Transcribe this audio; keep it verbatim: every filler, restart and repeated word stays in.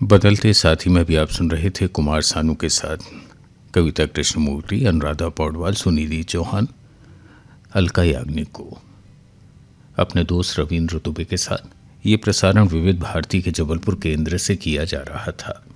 बदलते साथी में भी आप सुन रहे थे कुमार सानू के साथ कविता कृष्णमूर्ति, अनुराधा पौडवाल, सुनिधि चौहान, अलका याग्निक को। अपने दोस्त रवींद्र दुबे के साथ ये प्रसारण विविध भारती के जबलपुर केंद्र से किया जा रहा था।